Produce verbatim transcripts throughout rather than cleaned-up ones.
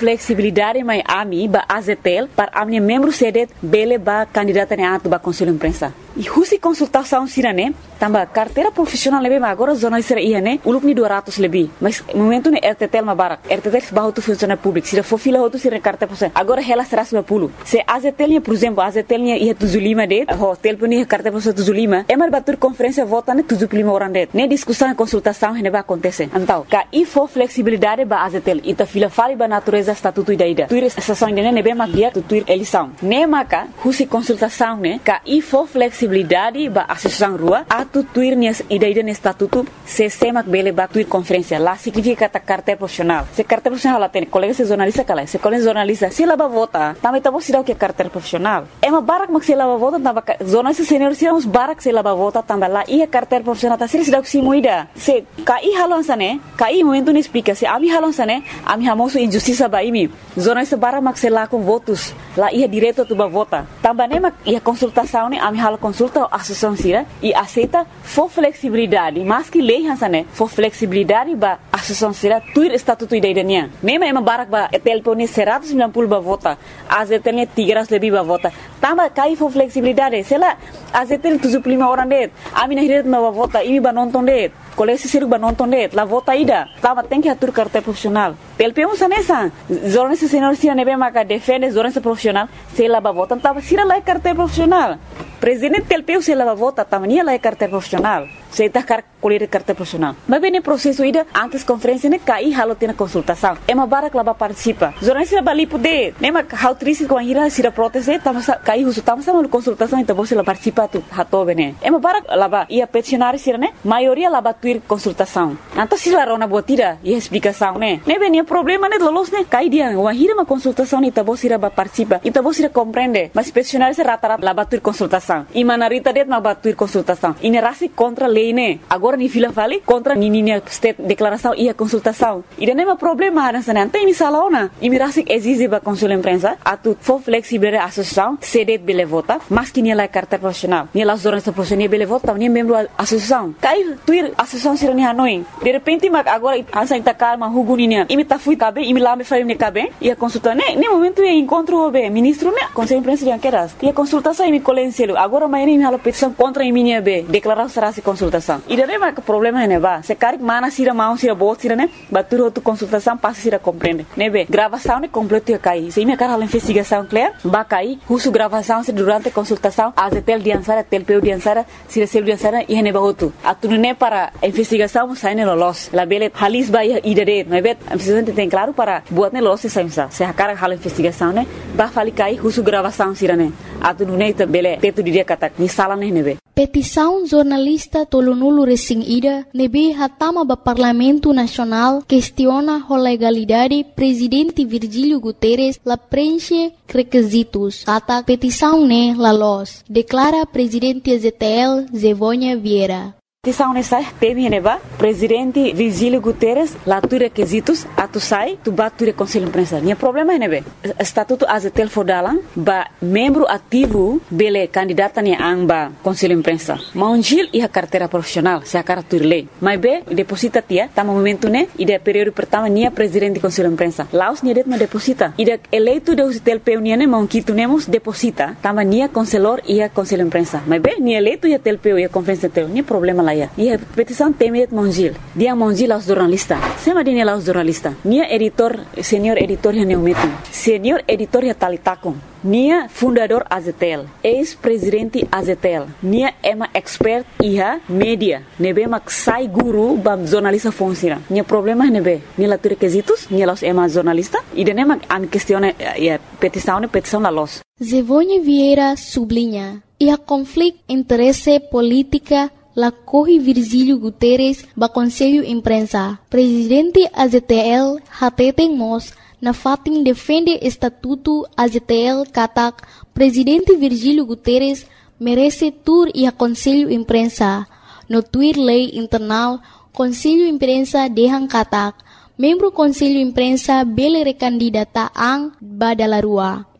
flexibilidade mai ami ba azetel para amne membro sedet bele ba candidata ne atu ba conselho imprensa. E husi consultação sirane tamba carteira profissional lebe agora jornalista ihane ulupni dua ratus lebih. Mas momento ne R T T L mabarak. R T T L bahu tu funcionário público. Sira fofila hotu sira carteira profissional. Agora ela será sembilan puluh. Se azetelnya por exemplo, azetelnya ia tujuh puluh lima det, hotel pun ia carteira profissional tujuh puluh lima. Emar batur conferência vota ne tujuh puluh lima orang det. Ne discussão e consultação hene ba acontece. Então, ka i for flexibilidade ba azetel ita fila fali ba natureza estatuto idaida. Tuir sessão ne ne be magia tu tuir eleição. Ne maka husi consultação ne ka i for flexibilidade ba associação rua atu tuir nias idaida ne estatuto se semak bele ba tuir conferência. Lá significa ta carteira profissional. Se carteira profissional lá tem colega se jornalista kala. Se colega jornalista se lá ba vota, também tá bom se dá o que carteira profissional. É uma barak mak se lá ba vota, tamba jornalista senior se uns barak se lá ba vota, tamba lá ia carteira profissional tá se dá o que se moida. Se kai halon sane, kai momento ne explica se ami halon sane, ami hamoso injustiça ba imi. Jornalista barak mak se lá com votos, lá ia direto tu ba vota. Tamba ne mak ia consultação ne ami halo consulta associação sira e aceita for flexibilidade, mas que lei hansane for flexibilidade ba associação sira tuir estatuto idaidania. Nema ema barak ba telpone seratus sembilan puluh ba vota, azetelnya tiga ratus lebih ba vota. Tamba kai for flexibilidade, sela azetel tujuh puluh lima orang det. Ami na hiret ba vota, imi ba nonton det. Kolesi siruk ba nonton det, la vota ida. Tamba tem que atur carteira profissional. Telpemo sanesa, jornalista senior sira nebe maka defende jornalista profissional, sela ba vota, tamba sira la carteira profissional. Presidente telpeu se lava vota tamania la carteira profissional. Se tá car colher carteira profissional. Mas bem o processo ida antes conferência ne cai halo tem consultação. É uma barak lava participa. Jornalista bali poder. Nema how triste com a ira sira proteste, tama cai uso tama sama consultação então você la participa tu hato bene. É uma barak lava ia peticionário sira ne. Maioria lava tuir consultação. Então se la rona botira e explicação ne. Ne bem o problema ne lolos ne cai dia uma hira uma consultação ne então você ba participa. Então você compreende. Mas peticionário se rata-rata lava tuir consultação. E manarita det ma batuir consultação. Inerasi contra lei ne. Agora ni fila vale contra ni ni state declaração e a consultação. E não é problema nessa não tem salona. E mirasi exige ba conselho imprensa atu for flexible associação sedet bele vota, mas que ni la carteira profissional. Ni la jornalista profissional bele vota, ni membro associação. Cai tuir associação sira ni hanoi. De repente mag agora ansa ita calma huguni ni. Imi ta fui cabe, imi lá me faria ne cabe e a consulta ne. Ne momento e encontro be ministro ne conselho imprensa de queras. E a consultação imi colencielo. Agora mas ini halo petição contra imi ne be declarar será se consultação. E daí mas o problema ne ba. Se cari mana sira mau sira bot sira ne. Batur outro consultação passa sira compreende. Ne be gravação ne completo e cai. Se imi cara investigação clear, ba cai, husu gravação se durante consultação, azetel diansara, telpeu diansara, sira sel diansara e ne ba outro. Atunu ne para investigação sai ne lolos. La bele halis ba e daí, ne be investigação tem claro para buat ne lolos sai sa. Se a cara halo investigação ne, ba fali cai husu gravação sira ne. Atunu ne bele tetu dia kata ni salam ne nebe. Petição jornalista Tolonulu Resing Ida nebe hatama ba Parlamento Nacional questiona a legalidade presidente Virgílio Guterres la preenche requisitos. Kata petição ne la los. Declara presidente Z T L Zevônia Vieira. Petição nessa teme neba presidente Virgílio Guterres lá tu requisitos atu sai tu bature conselho imprensa. Nia problema nebe estatuto azetel fodalan ba membro ativo bele candidata ni amba conselho imprensa. Maunjil e a carteira profissional se a carteira lei. Mas be deposita tia tama momento ne ide período pertama nia presidente conselho imprensa. Laos nia det ma deposita. Ide eleito de usitel peu nia ne maunkitu nemos deposita tama nia conselor e a conselho imprensa. Mas be nia eleito e a telpeu e a conferência teu. Nia problema lá. E a petição temet Monjil. Dia Monjil aos jornalistas. Sema dini aos jornalistas. Nia editor, senior editor ya neumetum. Senior editor ya talitakum. Nia fundador Azetel. Ex-presidente Azetel. Nia ema expert iha media. Nebe mak sai guru bam jornalista fonsira. Nia problema nebe. Nia la requisitos. Nia los ema jornalista. E dene mak am questione ya petição ne petição la los. Zevônia Vieira sublinha. E a conflito interesse política la corre Virgílio Guterres ba Conselho Imprensa. Presidente A Z T L hateten mos na fatin defende estatuto A Z T L katak Presidente Virgílio Guterres merece tur e a Conselho Imprensa. No tuir lei internal Conselho Imprensa dehang katak membro Conselho Imprensa bele recandidata ang badalarua.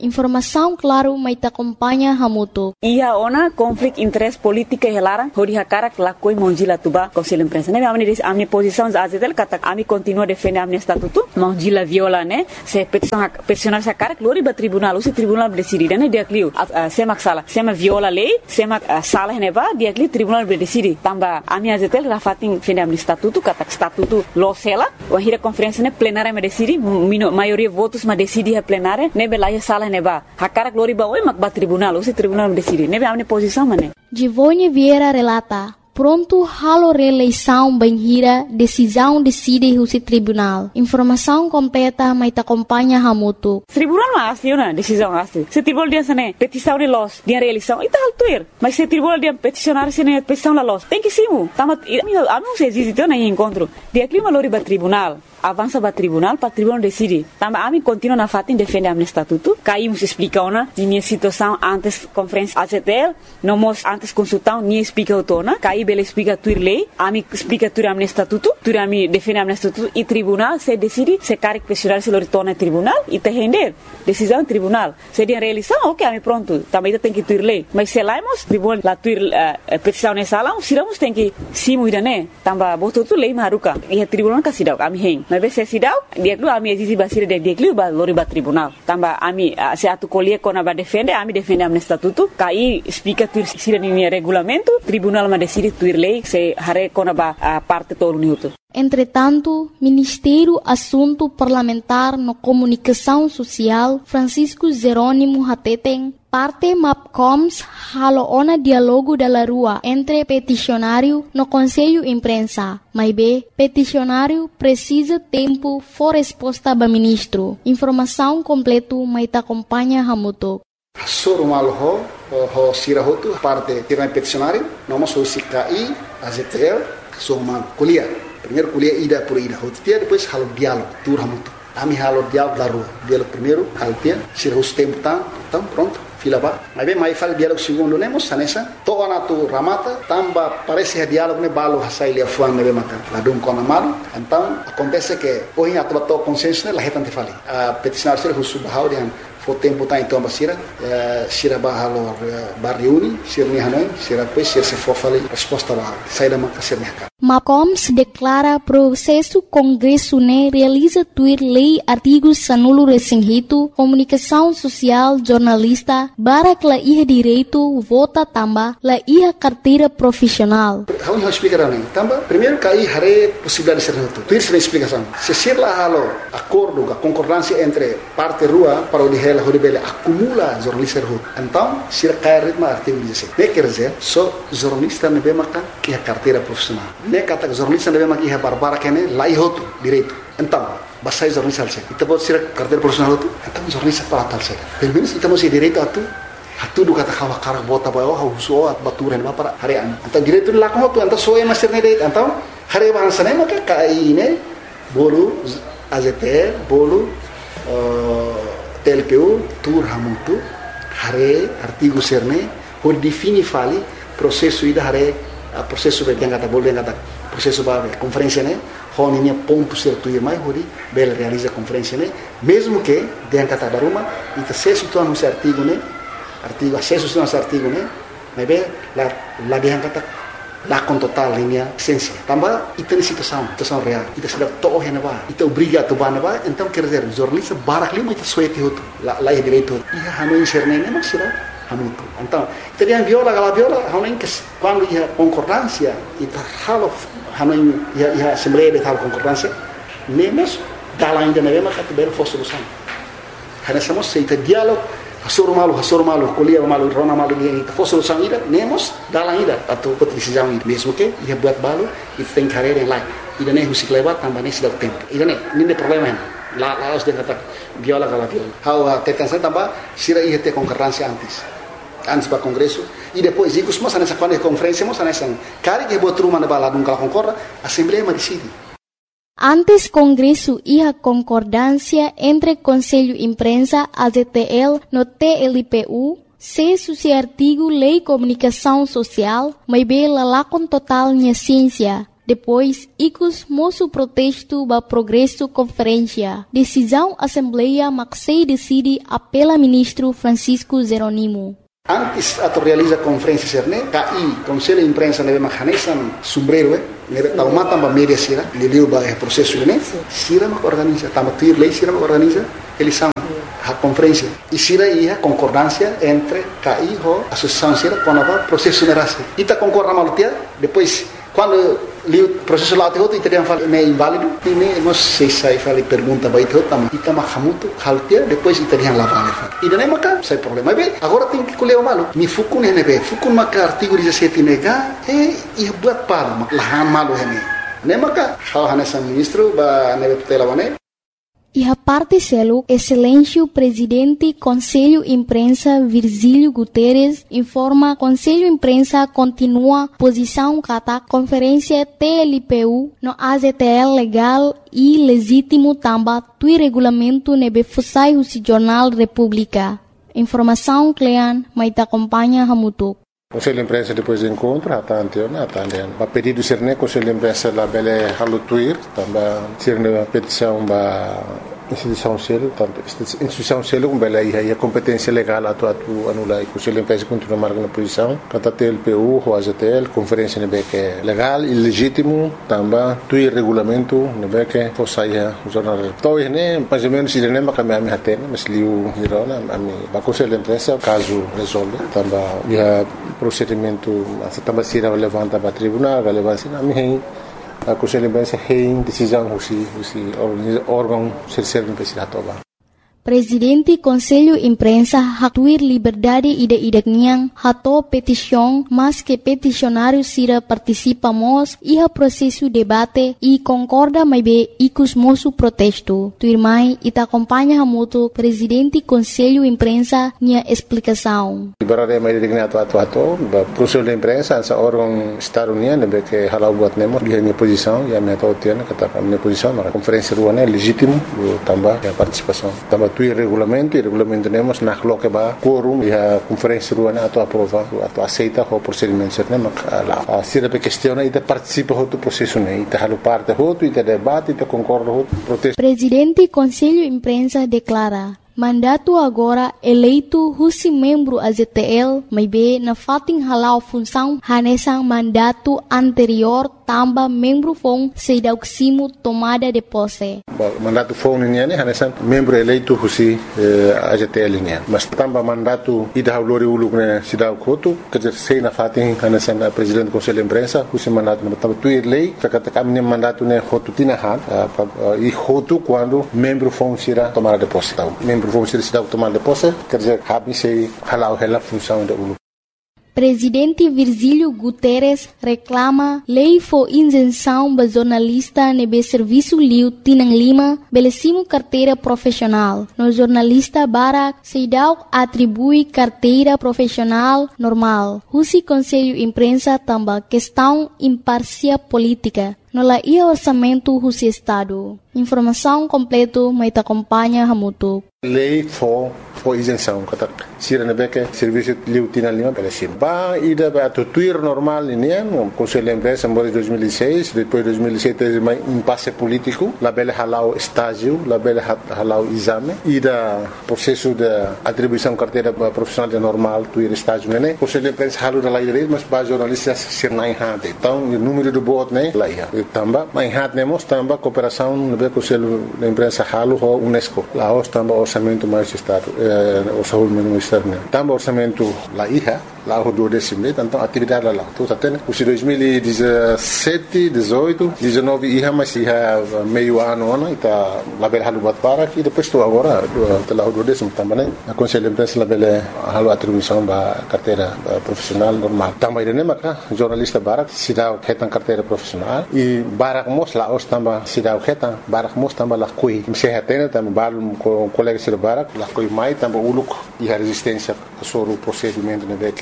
Informação claro mas te acompanha hamuto. Ia ona conflito interesse política helara hori hakara lakoi monjila tuba conselho imprensa. Ne amni a minha posição azetel kata ami continua defender a minha estatuto. Monjila viola né se petição peticionar sa cara glori ba tribunal, o tribunal decide né dia clio sema sala sema viola lei sema sala neva dia clio tribunal decide. Tamba a minha azetel rafatin defender a minha estatuto kata estatuto lo sela o hira conferência né plenária me decide maioria votos ma decide a plenária ne belaia sala neva hakara glori ba oi mak ba tribunal, o tribunal decide. Ne a minha posição mané. Givone Vieira relata, pronto halo reeleição banhira, decisão decide o tribunal. Informação completa mas te acompanha hamuto. Tribunal mas asli na decisão asli. Se tribunal dia sene petição de los, dia reeleição, ita altuir. Mas se tribunal dia peticionar sene petição la los, tem que simu. Tama a mim se existe na encontro. Dia clima lori ba tribunal. Avança para o tribunal, para o tribunal decidir. Também a mim continua na fatin defender a minha estatuto. Caímos explicar na minha situação antes conferência A Z T L, não mos antes consultar nem explica o tona. Caí bela explica tua lei, a mim explica tua a minha estatuto, tua a mim defende a minha estatuto e tribunal se decide se quer questionar se ele torna tribunal e te render decisão tribunal. Se dia reeleição, ok, a mim pronto. Também tem que tua lei. Mas se laimos tribunal la tua uh, petição nessa sala, se iramos tem que simu ida né. Também botou tu lei maruca e a tribunal que se dá a mim. Mas se sidau dia klu ami exisi basir de dia klu ba lori ba tribunal tamba ami se atu colher kona ba defende ami defende am estatuto kai explica tu sira ni regulamento tribunal ma decide tu lei se hare kona ba parte todo minuto. Entretanto, Ministério Assunto Parlamentar no Comunicação Social Francisco Jerônimo Hateten parte MAPCOMS halo ona diálogo da rua entre peticionário no Conselho Imprensa. Mas bem, peticionário precisa tempo for resposta do ministro. Informação completo mas te acompanha hamuto. Soro malho ho sirahotu parte tiran peticionário, nós somos C K I, A Z T L, somos kuliah. Primeiro kuliah ida por ida, hotia depois halo diálogo, tur hamuto. Ami halo diálogo da rua, diálogo primeiro, haltia, sirahus tempo tá, então pronto. Fila ba, mas bem mais fala diálogo segundo lemos, sanessa, toa na tu ramata, tamba parece que diálogo ne balo hasai lia fuang ne mata, ladum com amado, então acontece que hoje a tua consciência ne lahetan te fali, a peticionar ser husu bahau dia, for tempo tá então basira, sira bahalo barriuni, sira ni hanoi, sira depois sira se for fali resposta bahau, sai da maka sira ni MAPCOMS declara processo Congresso ne realiza tuir lei artigos sanulo resinghito, comunicação social, jornalista, barak la iha direito, vota tamba, la iha carteira profissional. How you explicar nem tamba? Primeiro cai hare possibilidade de ser reto. Tuir sem explicação. Se ser lá halo acordo, a concordância entre parte rua para o de ela horibele acumula jornalista reto. Então, se cai ritmo artigo dezessete. Ne quer dizer, só jornalista ne be makan iha carteira profissional. Ne kata jornalista ne be makan iha barbara kene lai hotu direito. Então, basai jornalista alse. Kita buat sira carteira profissional tu. Então jornalista para tal sira. Pelo menos kita masih direito atu. Atu do kata kawa karak bota bawa hau so at baturan ba para harian. Então direito la ko tu anta soe master ne direito. Então hari bahasa ne maka kai ne bolu A Z T L bolu T L P U tur hamutu hari artigo serne por defini fali processo ida hari processo be kata bolu kata processo ba conferência ne hon ini ponto certo e mais hori bela realiza conferência ne mesmo que den kata daruma ita se situa no artigo ne artigo acesso no artigo ne mas bem la la den kata la con total linha essência tamba ita ni situação situação real ita sudah to hena ba ita obriga to bana ba então quer dizer jornalista barak lima ita suete hotu la la direito ia hanu inserne ne mas sira hamutu então ita dia viola gala viola hanu que quando ia concordância ita halo hanu ia ia assembleia de tal concordância nemos dala ainda ne ma kat ber fo solução hana somos seita diálogo hasur malu hasur malu kuliah malu rona malu dia ita fo solução ida nemos dala ida atau pot decisão ida mesmo que ia buat balu ita tem carreira em live ida ne husik lewat tambah ne sudah tempo ida ne ini problema la la os de kata viola gala viola how tetan saya tambah sira ia te concordância antes antes para congresso e depois icos mas nessa quando conferência mas nessa cari que botou uma na bala num cala concorda assembleia ma decide. Antes Congresso ia concordância entre Conselho Imprensa A Z T L no T L P U se suci artigo Lei Comunicação Social mas bela lá com total minha ciência Depois, icos moço protesto ba progresso conferência. Decisão Assembleia Maxei decide apela ministro Francisco Jeronimo. Antes ato realiza conferência serne, K I, Conselho de Imprensa nebe mahanesan sombrero, nebe tauma tamba media sira, leliu ba é processo né, sira mak organiza, tamba tuir lei sira mak organiza, eles são a conferência. E sira ia concordância entre K I e a associação sira com a processo nerase. Ita concorda malutia, depois quando li o processo lá outro italiano fala é inválido, e me nós sei sai fala pergunta vai ter também. Ita mahamuto haltia, depois italiano lá vale. E daí maca, sai problema bem. Agora tem que colher o malo. Mi fukun né bem. Fukun maca artigo dezessete nega é e buat palo, lahan malo né. Né maca, how hanesa ministro ba nebe tutela bane. E a parte selo, excelência presidente Conselho Imprensa Virgílio Guterres informa Conselho Imprensa continua posição kata conferência T L P U no A Z T L legal e legítimo tamba tui regulamento nebe fusai o Jornal República. Informação Clean, mas te acompanha Hamutuk. Conselho de Imprensa depois do encontro, até anteontem, até anteontem. A pedido do Cerne, Conselho de Imprensa lá bele halutuir, também Cerne a petição da instituição selo, tanto instituição selo como bele aí a competência legal atu atu anula e Conselho de Imprensa continua marcando a posição, kata T L P U, o A Z T L, conferência nebe que é legal e legítimo, também tui regulamento nebe que fosaia o jornal. Então, né, mais ou menos ele nem vai me atender, mas liu hirona, a mim, a Conselho de Imprensa caso resolve, também ia procedimento também se levanta para tribunal, relevância na minha a Conselho de Imprensa tem decisão husi husi órgão terceiro imprensa toba. Presidente Conselho Imprensa hatuir liberdade ide idekniang hato petição, mas que peticionário sira participamos e a processo debate e concorda mais bem icos moço protesto. Tuirmai ita acompanha hamuto Presidente Conselho Imprensa nia explicação. Liberdade mais idekniang atu atu atu, Conselho de Imprensa essa órgão Estado União nebe que halau buat nemos dia minha posição e a minha totiana kata minha posição na conferência ruana legítimo tambah a participação tambah tu regulamento, e regulamento temos na coloca ba quórum e a conferência ruana atu aprova, atu aceita o procedimento certo, mas a sira pe questiona e te participa do processo né, e te halu parte outro, e te debate, e te concorda outro protesto. Presidente Conselho Imprensa declara mandato agora eleito husi membro A Z T L, mas be na fating halau função hanesang mandato anterior tamba membro fong sedauksimo tomada de posse. Mandato fong niya ni hanesang membro eleito husi eh, A Z T L niya. Mas tamba mandato ida haulori uluk na sidaw koto, kajer sei na fating hanesang presidente do Conselho de Imprensa husi mandato na tamba tuir lei, kakatakam niya mandato na hotu tinahan, uh, e hotu quando membro fong sira tomada de posse. Vamos ser cidade tomada de posse, quer dizer, cabe se halau hela função da U L U. Presidente Virgílio Guterres reclama lei for isenção ba jornalista nebe serviço liu tinang lima belecimo carteira profissional. No jornalista Barak Seidau atribui carteira profissional normal. Husi Conselho Imprensa tamba questão imparcial política. No la ia orçamento husi Estado. Informação completo mas acompanha Hamutuk. Lei for for isenção, kata sira nebe que serviço liu tinang lima belecimo. Ba ida ba tuir normal ini no Conselho de Imprensa em dois mil e seis, depois dois mil e sete mais impasse político, la bele halau estágio, la bele halau exame, ida processo de atribuição carteira profissional de normal tuir estágio né. Conselho de Imprensa halu da lei direito, mas ba jornalistas sir nai hade. Então o número do voto né, lá ia. Tamba, mas hade nemos tamba cooperação no Conselho de Imprensa halu ho UNESCO. Lá os tamba orçamento mais estado, eh, orçamento mais estado né. Tamba orçamento lá ia. Lá o do décimo, então atividade lá. Então até os dois mil e dezessete, dezoito, dezenove ia mais ia meio ano ano, então lá bela halu bat para e depois estou agora lá o do décimo também né. A Conselho de Imprensa lá bela halu atribuição da carteira profissional normal. Também ele maca jornalista Barak se dá retan carteira profissional e Barak mos lá os também se dá retan Barak mos também lá coi. Se retena também balum com colega de Barak lá coi mais também uluk e a resistência sobre o procedimento né que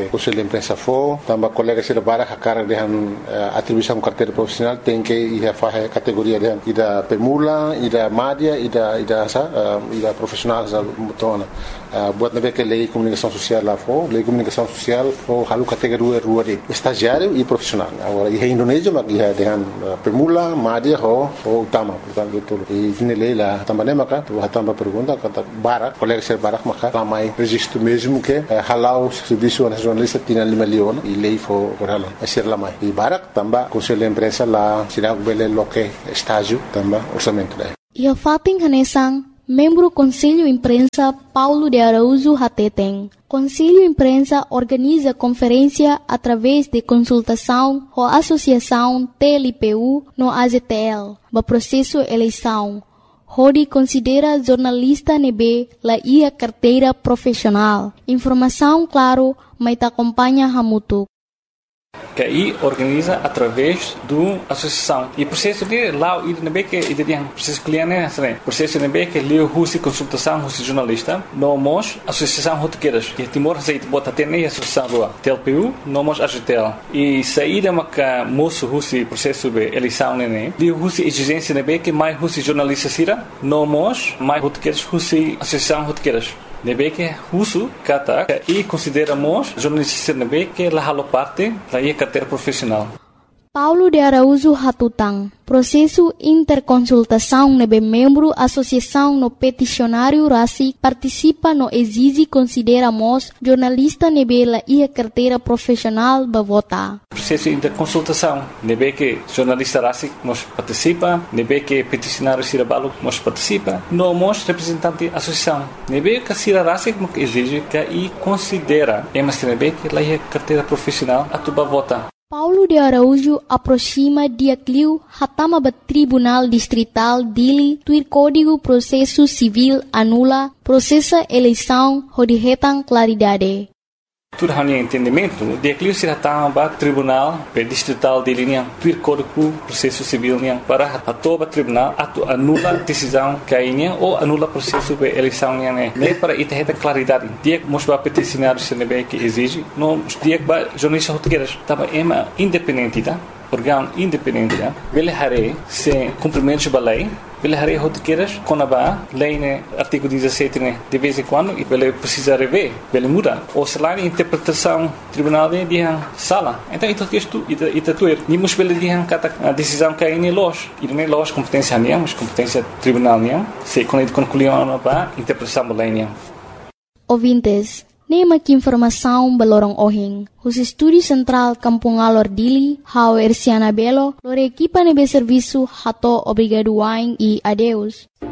Conselho de Imprensa for, também colega se bara a cara de atribuição carteira profissional tem que ir a fazer categoria de ida pemula, ida média, ida ida sa, ida profissional sa mutona. Buat nabe que lei comunicação social lá for, lei comunicação social for halu categoria rua de estagiário e profissional. Agora em Indonésia mak ia dengan pemula, média ho ho utama, portanto betul. E ini lei lá também maka tu também pergunta kata barak, colega se barak maka ramai registro mesmo que halau serviço nacionalista tinha lima leon e lei for por halau. Ser lamai. E barak também conselho de imprensa lá sirag bele loke estágio também orçamento lá. Ia fating hanesang membro Conselho Imprensa Paulo de Araújo Hateteng. Conselho Imprensa organiza conferência através de consultação com a Associação T L P U no A Z T L, no processo eleição. Hodi considera jornalista nebe la ia carteira profissional. Informação claro, mas te acompanha hamutuk. Que aí organiza através do associação e processo de lá e também que ele tem processo cliente né processo também que leu russo consultação russo jornalista nós associação rotequeiras que Timor aceita bota até nem associação rua T L P U nós A G T L e saída maca moço russo processo de eleição né leu russo exigência também que mais russo jornalista sira nós mais rotequeiras russo associação rotequeiras nebe que russo kata e consideramos jornalista nebe que la halo parte la ia carteira profissional. Paulo de Araújo Hatutang, processo interconsultação nebe membro associação no peticionário Rasi participa no exige consideramos jornalista nebe la ia carteira profissional ba vota. Processo interconsultação nebe que jornalista Rasi nós participa, nebe que peticionário Sirabalo nós participa, nós representante associação nebe que Sira Rasi que exige que e considera emas nebe que la ia carteira profissional atuba vota. Paulo de Araújo aproxima dia cliu hatama ba Tribunal Distrital Dili tuir Código Processo Civil anula processa eleição hodihetang claridade. Tudo hanya entendimento, dia cliu se hatama ba Tribunal Distrital Dili niang tuir Código Processo Civil niang para hatoba tribunal atu anula decisão kainya ou anula processo de eleição niang né. Nem para itaheta claridade. Dia mos ba peticionário se nebe que exige, no dia ba jornalista rotegueiras tava ema independente tá? Órgão independente tá? Vele hare se cumprimento da lei. Vele hare rotegueiras quando ba lei né artigo dezessete né de vez em quando e vele precisa rever, vele muda. Ou se lá interpretação tribunal de dia sala. Então isso que isto ita ita tuer. Ni mos vele dia kata a decisão que é los. E não é los competência niang, mas competência tribunal niang. Se quando concluiu ba interpretação da lei niang. Ouvintes, nema que informação balorong ohing. Os Estúdio Central Kampung Alor Dili, hao Ersiana Belo, lore equipa nebe serviço hato obrigado waing e adeus.